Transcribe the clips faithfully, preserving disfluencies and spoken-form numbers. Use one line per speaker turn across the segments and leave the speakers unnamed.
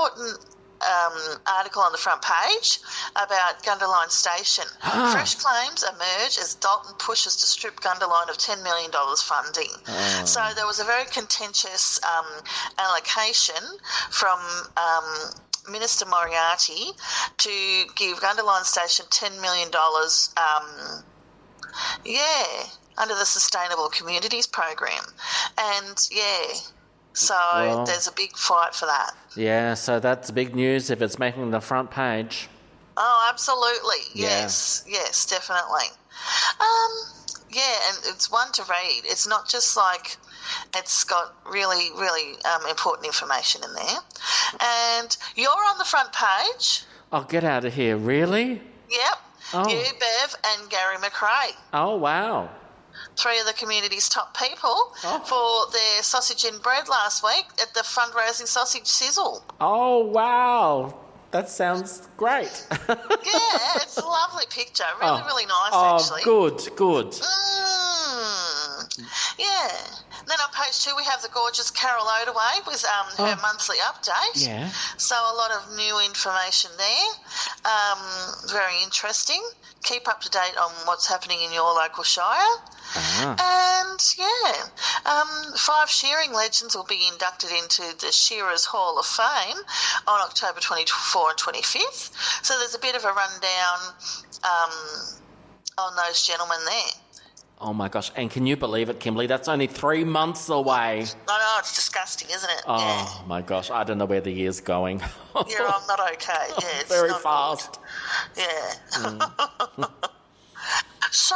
important um, article on the front page about Gunderline Station.
Ah.
Fresh claims emerge as Dalton pushes to strip Gunderline of ten million dollars funding.
Oh.
So there was a very contentious um, allocation from um, Minister Moriarty to give Gunderline Station ten million dollars, um, yeah, under the Sustainable Communities program. And, yeah, so
Well,
there's a big fight for that.
Yeah, so that's big news if it's making the front page.
Oh, absolutely.
Yeah.
Yes, yes, definitely. Um, yeah, and it's one to read. It's not just like it's got really, really um, important information in there. And you're on the front page.
Oh, get out of here. Really?
Yep.
Oh.
You, Bev, and Gary McRae.
Oh, wow.
Three of the community's top people
Oh.
for their sausage and bread last week at the fundraising sausage sizzle.
Oh, wow. That sounds great.
Yeah, it's a lovely picture. Really,
Oh.
really nice,
Oh,
actually.
good, good.
Mm, yeah. Then on page two we have the gorgeous Carol Odaway with um, her
Oh.
monthly update.
Yeah.
So a lot of new information there. Um, very interesting. Keep up to date on what's happening in your local shire.
Ah.
And, yeah, um, five shearing legends will be inducted into the Shearers Hall of Fame on October twenty-fourth and twenty-fifth. So there's a bit of a rundown um, on those gentlemen there.
Oh, my gosh. And can you believe it, Kimberly? That's only three months away.
I know, it's disgusting, isn't it?
Oh, my gosh. I don't know where the year's going.
Yeah. Yeah, I'm not okay. Yeah, it's
Very
not
fast.
good. Yeah.
Mm.
So,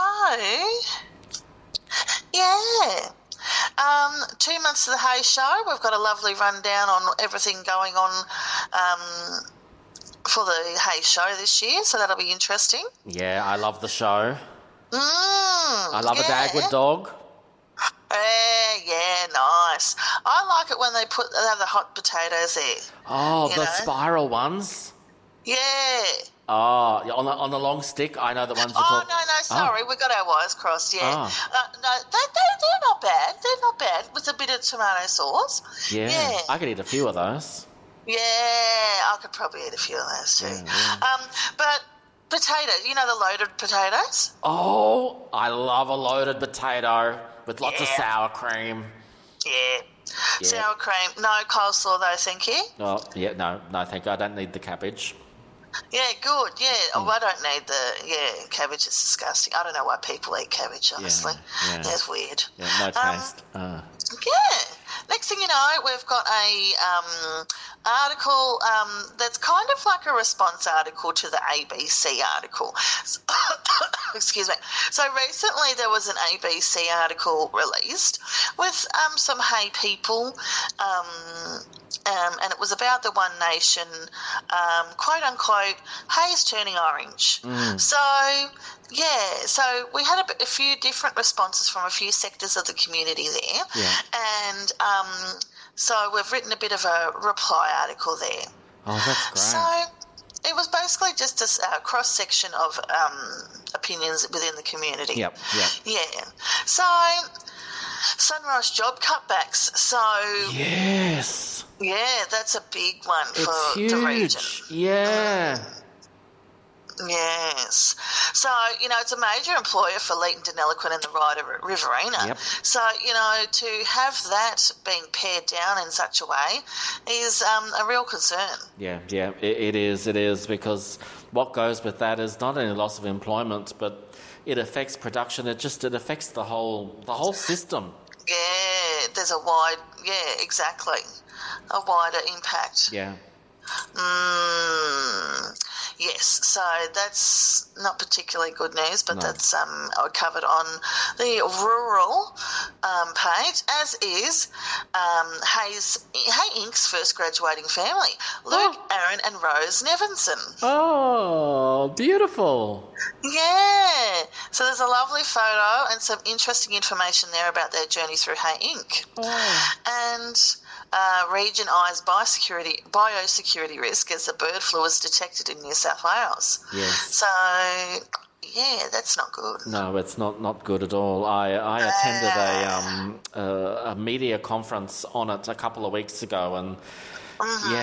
yeah. Um, two months to the Hay Show. We've got a lovely rundown on everything going on um, for the Hay Show this year, so that'll be interesting.
Yeah, I love the show.
Mm,
I love
yeah.
a Dagwood dog.
Yeah, yeah, nice. I like it when they put they have the hot potatoes there.
Oh,
You
the
know?
spiral ones.
Yeah.
Oh, yeah, on the on the long stick. I know the ones you're
Oh,
talking.
no, no, sorry. We got our wires crossed, yeah.
Oh.
Uh, no, they, they, they're not bad. They're not bad with a bit of tomato sauce.
Yeah,
Yeah.
I could eat a few of those.
Yeah, I could probably eat a few of those too.
Yeah, yeah.
Um, but potatoes, you know the loaded potatoes?
Oh, I love a loaded potato with lots of
Yeah.
sour cream.
Yeah.
Yeah.
Sour cream. No coleslaw though, thank you.
Oh, yeah, no, no, thank you. I don't need the cabbage.
Yeah, good. Yeah.
Hmm.
Oh, I don't need the, yeah, cabbage is disgusting. I don't know why people eat cabbage, honestly.
yeah.
That's weird.
Yeah, no
Um,
taste. Uh,
Yeah. Next thing you know, we've got a um, article um, that's kind of like a response article to the A B C article. So, excuse me. So recently there was an A B C article released with um, some Hay people, um, um, and it was about the One Nation, um, quote unquote, Hay's turning orange. So, yeah, so we had a, bit- a few different responses from a few sectors of the community there.
Yeah.
And um, so we've written a bit of a reply article there.
oh, that's great.
So it was basically just a s- a cross-section of um, opinions within the community.
Yep, yep.
Yeah. So Sunrise job cutbacks. So,
Yes,
yeah, that's a big one
it's
for the region.
huge. Yeah.
Yes. So, you know, it's a major employer for Leeton, Deniliquin and the Ryder Riverina.
Yep.
So, you know, to have that being pared down in such a way is um, a real concern.
Yeah, yeah, it, it is, it is, because what goes with that is not only loss of employment, but it affects production. It just it affects the whole the whole system.
Yeah, there's a wide, yeah, exactly, a wider impact.
Yeah.
Mm, yes, so that's not particularly good news, but
No.
that's um, covered on the rural um, page, as is um, Hayes, Hay Incorporated's first graduating family, Luke,
Oh.
Aaron and Rose Nevinson.
Oh, beautiful.
Yeah, so there's a lovely photo and some interesting information there about their journey through Hay Incorporated.
Oh.
And uh, region eyes biosecurity, biosecurity risk as the bird flu was detected in New South Wales.
Yes.
So, yeah, that's not good.
No, it's not, not good at all. I, I attended a um uh, a media conference on it a couple of weeks ago, and
Mhm.
yeah,